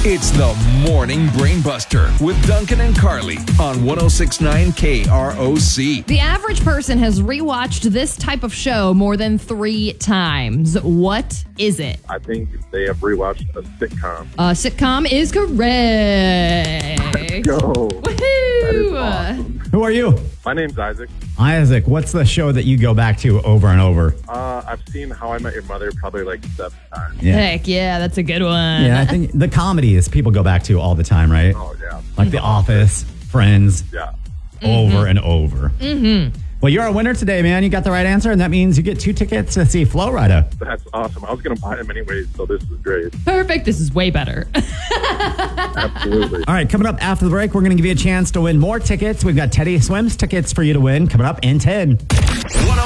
It's the Morning Brainbuster with Duncan and Carly on 106.9 KROC. The average person has rewatched this type of show more than 3 times. What is it? I think they have rewatched a sitcom. A sitcom is correct. Go. Woohoo! That is awesome. Who are you? My name's Isaac. Isaac, what's the show that you go back to over and over? I've seen How I Met Your Mother probably like 7 times. Yeah. Heck yeah, that's a good one. Yeah, I think the comedies people go back to all the time, right? Oh, yeah. Like The Office, Friends, Yeah. over and over. Mm-hmm. Well, you're a winner today, man. You got the right answer, and that means you get 2 tickets to see Flo Rida. That's awesome. I was going to buy them anyways, so this is great. Perfect. This is way better. Absolutely. All right, coming up after the break, we're going to give you a chance to win more tickets. We've got Teddy Swims tickets for you to win coming up in 10.